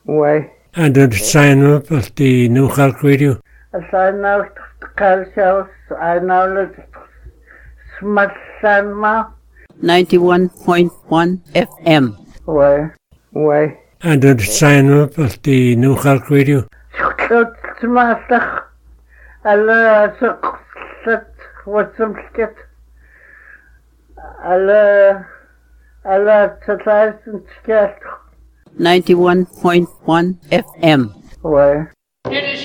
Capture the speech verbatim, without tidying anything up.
Ouais. And the sign up of the New York Radio. I know Calcius, I know Smatsanma. ninety-one point one F M. Ouais. Ouais. And the sign up of the New York Radio. Smatach. Allah success what's some skit. Allah Allah tsatsas skit. ninety-one point one F M. Ouais.